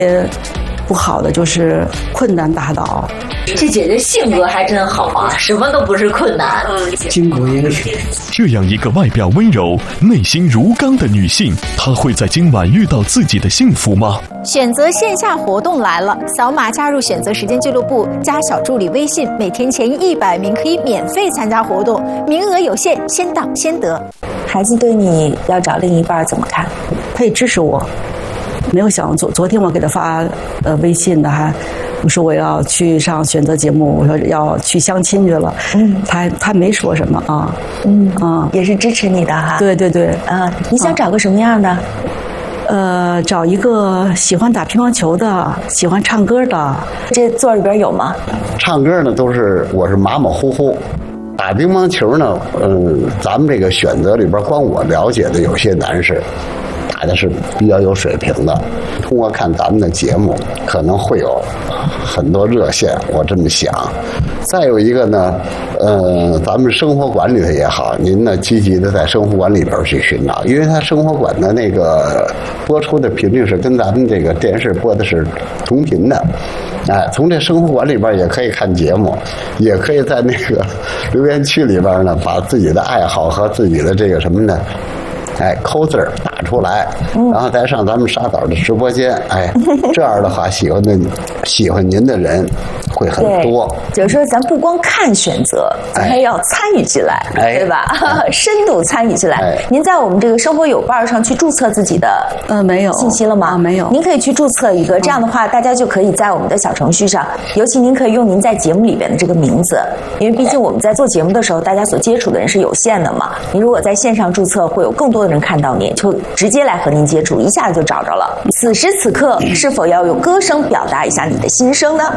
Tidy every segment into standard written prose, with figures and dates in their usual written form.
不好的就是困难打倒。 这姐姐性格还真好啊，什么都不是困难。 巾帼英雄。 这样一个外表温柔、内心如钢的女性，她会在今晚遇到自己的幸福吗？ 选择线下活动来了，扫码加入选择时间俱乐部，加小助理微信，每天前100名可以免费参加活动，名额有限，先到先得。 孩子对你要找另一半怎么看？ 他也支持我，没有想昨天我给他发微信的还。我说我要去上选择节目，我说要去相亲去了。他没说什么啊。 也是支持你的哈。 对对对。 你想找个什么样的？ 找一个喜欢打乒乓球的，喜欢唱歌的。 这座里边有吗？ 唱歌呢我是马马虎虎，打乒乓球呢，咱们这个选择里边，光我了解的有些男士。打的是比较有水平的，通过看咱们的节目，可能会有很多热线，我这么想。再有一个呢，咱们生活馆里头也好，您呢积极的在生活馆里边去寻找，因为它生活馆的那个播出的频率是跟咱们这个电视播的是同频的。从这生活馆里边也可以看节目，也可以在那个留言区里边呢，把自己的爱好和自己的这个什么呢？扣字打出来，然后再上咱们沙枣的直播间，这样的话，喜欢您的人会很多。 就是说，咱不光看选择，咱还要参与进来，对吧？深度参与进来。您在我们这个生活有伴上去注册自己的没有信息了吗？ 没有。 您可以去注册一个，这样的话，大家就可以在我们的小程序上，尤其您可以用您在节目里边的这个名字，因为毕竟我们在做节目的时候，大家所接触的人是有限的嘛。您如果在线上注册，会有更多的人看到你，就直接来和您接触，一下子就找着了。此时此刻，是否要用歌声表达一下你的心声呢？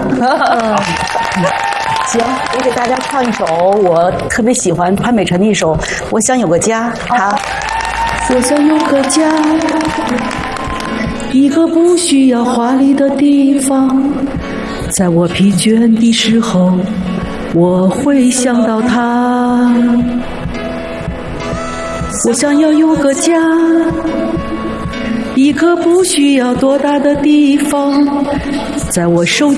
行，我给大家唱一首我特别喜欢潘美辰的一首《我想有个家》。 好， 我想有个家，一个不需要华丽的地方，在我疲倦的时候，我会想到他。我想要有个家，一个不需要多大的地方，在我手